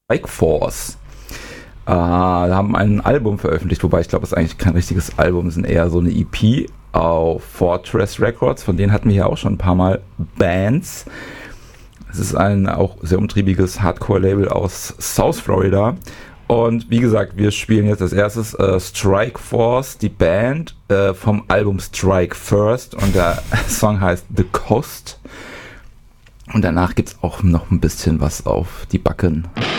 Strike Force. Haben ein Album veröffentlicht, wobei ich glaube, es ist eigentlich kein richtiges Album, es ist eher so eine EP auf Fortress Records. Von denen hatten wir ja auch schon ein paar Mal Bands. Es ist ein auch sehr umtriebiges Hardcore-Label aus South Florida. Und wie gesagt, wir spielen jetzt als erstes Strike Force, die Band vom Album Strike First. Und der Song heißt The Coast. Und danach gibt es auch noch ein bisschen was auf die Backen.